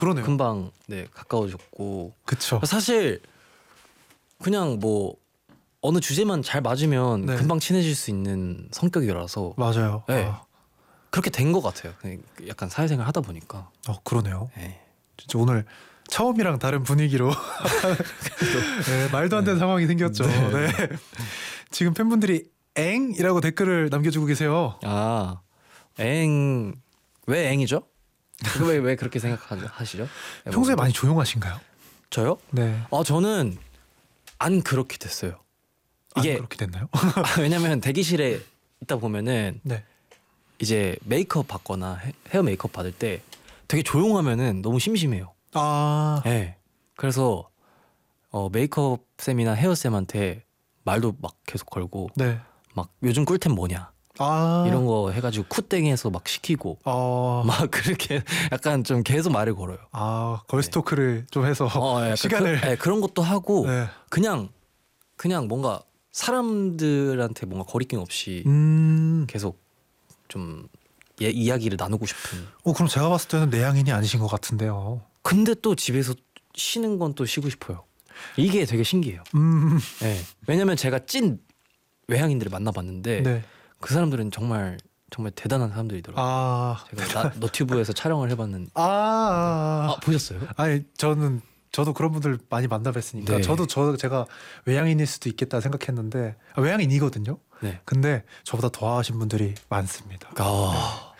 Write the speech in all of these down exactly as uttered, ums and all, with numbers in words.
그러네요. 금방 네 가까워졌고. 그쵸. 사실 그냥 뭐 어느 주제만 잘 맞으면 네. 금방 친해질 수 있는 성격이라서 맞아요. 네. 아, 그렇게 된 것 같아요. 그냥 약간 사회생활 하다 보니까. 어 그러네요. 네. 진짜 오늘 처음이랑 다른 분위기로 네, 말도 안 되는 네. 상황이 생겼죠. 네. 네. 지금 팬분들이 엥이라고 댓글을 남겨주고 계세요. 아, 엥. 왜 엥이죠? 왜, 왜 그렇게 생각하시죠? 평소에 많이 조용하신가요? 저요? 네. 아, 저는 안 그렇게 됐어요. 이게 이게 그렇게 됐나요? 왜냐면 대기실에 있다 보면은 네. 이제 메이크업 받거나 헤, 헤어 메이크업 받을 때 되게 조용하면은 너무 심심해요. 아, 네. 그래서 어, 메이크업 쌤이나 헤어 쌤한테 말도 막 계속 걸고 네. 막 요즘 꿀템 뭐냐 아, 이런 거 해가지고 쿠땡해서 막 시키고 어, 막 그렇게 약간 좀 계속 말을 걸어요. 아, 걸스토크를 좀 해서 어, 약간 시간을. 그, 네, 그런 것도 하고 네. 그냥 그냥 뭔가 사람들한테 뭔가 거리낌 없이 음, 계속 좀 예, 이야기를 나누고 싶은. 어 그럼 제가 봤을 때는 내향인이 아니신 것 같은데요. 근데 또 집에서 쉬는 건 또 쉬고 싶어요. 이게 되게 신기해요. 음, 네. 왜냐면 제가 찐 외향인들을 만나봤는데 네. 그 사람들은 정말 정말 대단한 사람들이더라고요. 아, 제가 나, 너튜브에서 촬영을 해봤는데 아, 아 보셨어요? 아니 저는 저도 그런 분들 많이 만나뵀으니까 네. 저도 저 제가 외향인일 수도 있겠다 생각했는데 아, 외향인이거든요. 네. 근데 저보다 더 하신 분들이 많습니다. 아,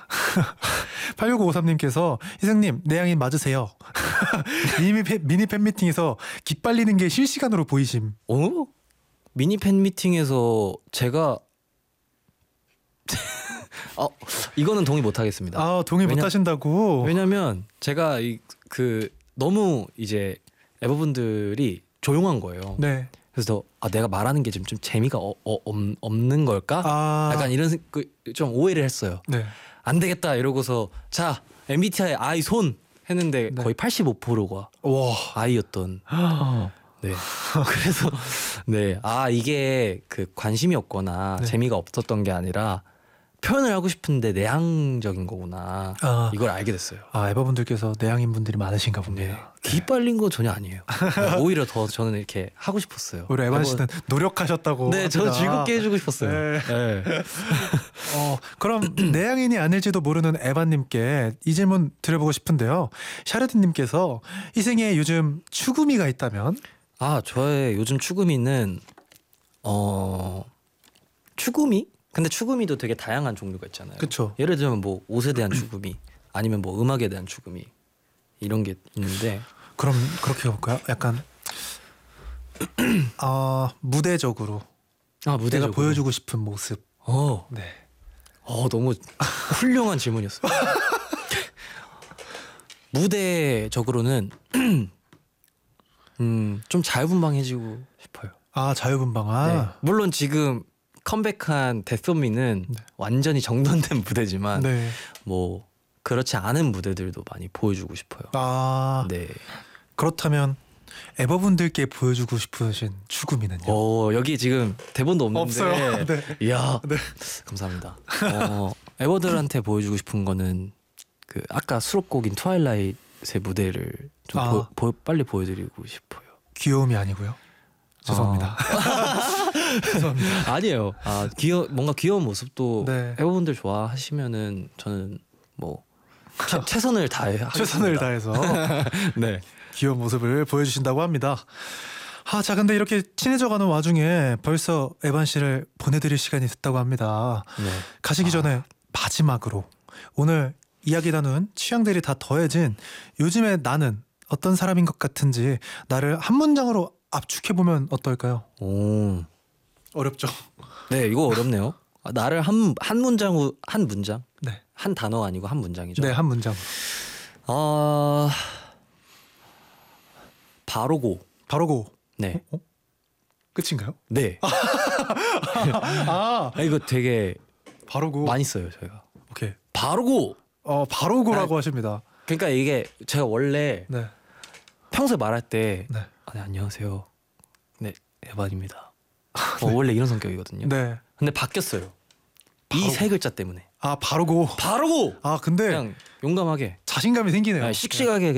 팔육오삼님께서 희승님 내향인 맞으세요. 미니, 팬, 미니 팬미팅에서 기빨리는 게 실시간으로 보이심. 어? 미니 팬 미팅에서 제가 어 이거는 동의 못 하겠습니다. 아 동의 왜냐- 못 하신다고. 왜냐면 제가 이 그 너무 이제 에버분들이 조용한 거예요. 네. 그래서 아 내가 말하는 게 좀 좀 재미가 어, 어, 없, 없는 걸까? 아 약간 이런 그, 좀 오해를 했어요. 네. 안 되겠다 이러고서 자 엠비티아이 아이 손 했는데 네. 거의 팔십오 퍼센트가 와. 아이였던. 네. 그래서 네. 아 이게 그 관심이 없거나 네. 재미가 없었던 게 아니라 표현을 하고 싶은데 내향적인 거구나. 아, 이걸 알게 됐어요. 아 에버분들께서 내향인 분들이 많으신가 네. 봅니다. 기 빨린 거 전혀 아니에요. 오히려 더 저는 이렇게 하고 싶었어요. 우리 에반 씨는 노력하셨다고. 네, 저 합니다. 즐겁게 해주고 싶었어요. 네. 네. 어, 그럼 내향인이 아닐지도 모르는 에반님께 이 질문 드려보고 싶은데요. 샤르드님께서 희생에 요즘 추구미가 있다면? 아, 저의 요즘 추구미는 어 추구미? 근데 추구미도 되게 다양한 종류가 있잖아요. 그쵸. 예를 들면 뭐 옷에 대한 추구미, 아니면 뭐 음악에 대한 추구미 이런 게 있는데. 그럼 그렇게 가볼까요? 약간 어, 무대적으로 아 무대적으로. 내가 보여주고 싶은 모습. 어, 네. 어 너무 훌륭한 질문이었어요. 무대적으로는 음, 좀 자유분방해지고 싶어요. 아 자유분방한. 네. 물론 지금 컴백한 데스미는 네. 완전히 정돈된 무대지만 네. 뭐 그렇지 않은 무대들도 많이 보여주고 싶어요. 아 네. 그렇다면 에버분들께 보여주고 싶으신 추구미는요? 어 여기 지금 대본도 없는데. 없어요. 네. 이야. 네. 감사합니다. 어, 에버들한테 보여주고 싶은 거는 그 아까 수록곡인 트와일라이트의 무대를 좀 아. 보, 보, 빨리 보여드리고 싶어요. 귀여움이 아니고요. 죄송합니다. 죄송합니다. 아니에요. 아 귀여 뭔가 귀여운 모습도 네. 에버분들 좋아하시면은 저는 뭐 최, 최선을 다해 하겠습니다. 최선을 다해서 네. 귀여운 모습을 보여주신다고 합니다. 아, 자 근데 이렇게 친해져가는 와중에 벌써 에반 씨를 보내드릴 시간이 됐다고 합니다. 네. 가시기 전에 마지막으로 오늘 이야기 나눈 취향들이 다 더해진 요즘에 나는 어떤 사람인 것 같은지 나를 한 문장으로 압축해보면 어떨까요? 오. 어렵죠? 네 이거 어렵네요. 아, 나를 한 한 문장으로 한 문장 네, 한 단어 아니고 한 문장이죠. 네, 한 문장. 아 바로고. 바로고. 네. 어? 끝인가요? 네. 아, 아, 이거 되게 바로고. 많이 써요 저희가. 오케이. 바로고. 어, 바로고라고 하십니다. 그러니까 이게 제가 원래 네, 평소에 말할 때 네, 아, 네, 안녕하세요. 네 에반입니다. 어, 원래 이런 성격이거든요. 네. 근데 바뀌었어요. 이 바로 세 글자 때문에 아 바로고. 바로고 아 근데 그냥 용감하게 자신감이 생기네요. 아, 씩씩하게